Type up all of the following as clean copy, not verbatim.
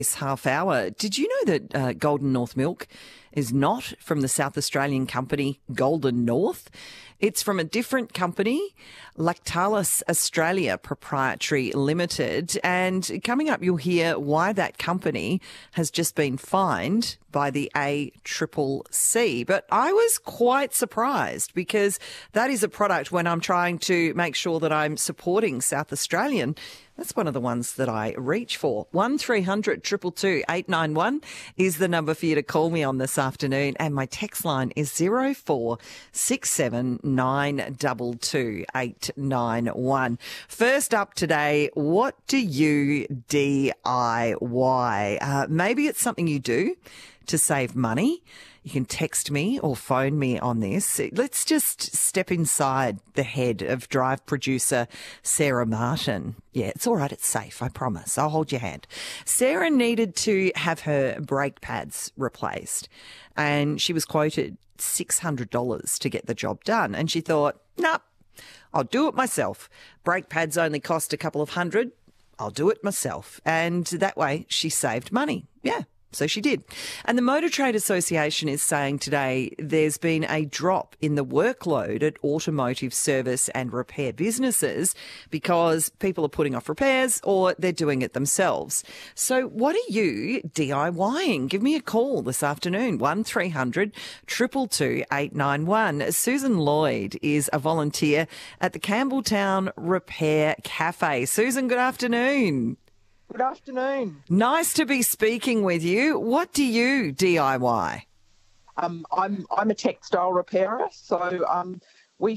This half hour. Did you know that Golden North milk is not from the South Australian company Golden North? It's from a different company, Lactalis Australia Proprietary Limited. And coming up, you'll hear why that company has just been fined by the ACCC. But I was quite surprised because that is a product when I'm trying to make sure that I'm supporting South Australian. That's one of the ones that I reach for. 1300 222 891 is the number for you to call me on this afternoon. And my text line is 0467 922 891. First up today, what do you DIY? Maybe it's something you do to save money. You can text me or phone me on this. Let's just step inside the head of Drive producer Sarah Martin. Yeah, it's all right. It's safe. I promise. I'll hold your hand. Sarah needed to have her brake pads replaced and she was quoted $600 to get the job done. And she thought, nah, I'll do it myself. Brake pads only cost a couple of $100. I'll do it myself. And that way she saved money. Yeah. So she did. And the Motor Trade Association is saying today there's been a drop in the workload at automotive service and repair businesses because people are putting off repairs or they're doing it themselves. So what are you DIYing? Give me a call this afternoon, 1300 222 891. Susan Lloyd is a volunteer at the Campbelltown Repair Cafe. Susan, good afternoon. Good afternoon. Nice to be speaking with you. What do you DIY? I'm a textile repairer, so we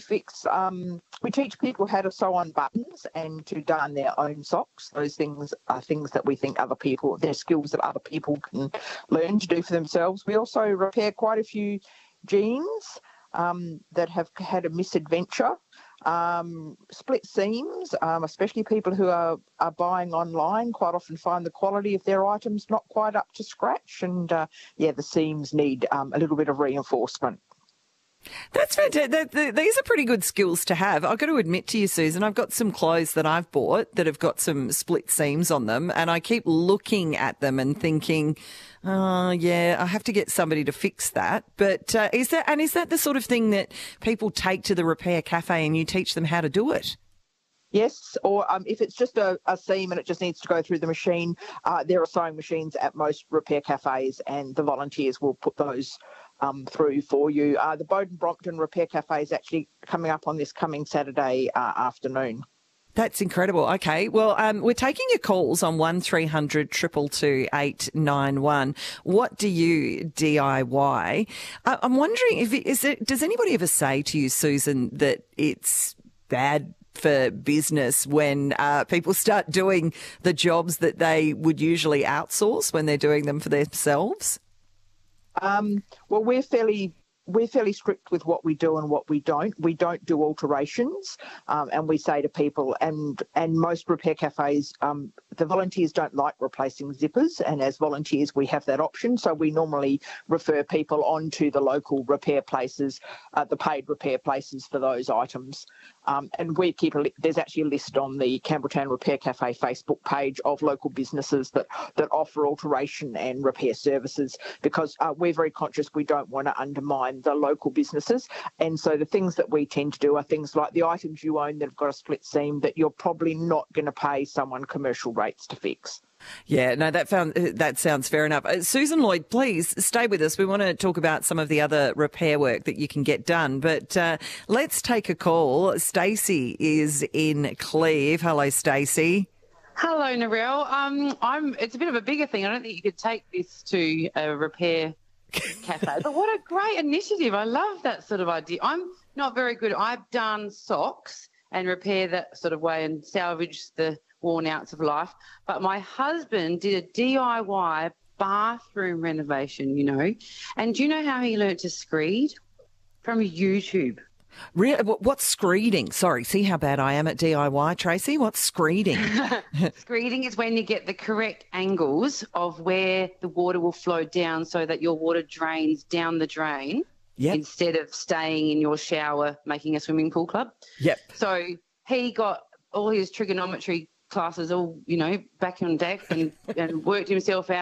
teach people how to sew on buttons and to darn their own socks. Those things are things that we think they're skills that other people can learn to do for themselves. We also repair quite a few jeans that have had a misadventure. Split seams, especially people who are buying online quite often find the quality of their items not quite up to scratch, and the seams need a little bit of reinforcement. That's fantastic. These are pretty good skills to have. I've got to admit to you, Susan, I've got some clothes that I've bought that have got some split seams on them, and I keep looking at them and thinking, I have to get somebody to fix that. But is that the sort of thing that people take to the repair cafe and you teach them how to do it? Yes, or if it's just a seam and it just needs to go through the machine, there are sewing machines at most repair cafes and the volunteers will put those through for you. The Bowden Brompton Repair Cafe is actually coming up on this coming Saturday afternoon. That's incredible. Okay. Well, we're taking your calls on 1300 222 891. What do you DIY? I'm wondering does anybody ever say to you, Susan, that it's bad for business when people start doing the jobs that they would usually outsource when they're doing them for themselves? Well, we're fairly strict with what we do and what we don't. We don't do alterations, and we say to people, and most repair cafes, the volunteers don't like replacing zippers, and as volunteers we have that option. So we normally refer people on to the local repair places, the paid repair places for those items. And we there's actually a list on the Campbelltown Repair Cafe Facebook page of local businesses that offer alteration and repair services, because we're very conscious we don't want to undermine the local businesses. And so the things that we tend to do are things like the items you own that have got a split seam that you're probably not going to pay someone commercial rates to fix. Yeah, no, that sounds fair enough. Susan Lloyd, please stay with us. We want to talk about some of the other repair work that you can get done. But let's take a call. Stacey is in Cleve. Hello, Stacey. Hello, Narelle. It's a bit of a bigger thing. I don't think you could take this to a repair cafe. But what a great initiative. I love that sort of idea. I'm not very good. I've done socks and repair that sort of way and salvage the worn outs of life. But my husband did a DIY bathroom renovation, And do you know how he learnt to screed? From YouTube. Really? What's screeding? Sorry, see how bad I am at DIY, Tracy? What's screeding? Screeding is when you get the correct angles of where the water will flow down so that your water drains down the drain instead of staying in your shower making a swimming pool club. Yep. So he got all his trigonometry classes all, back on deck and worked himself out.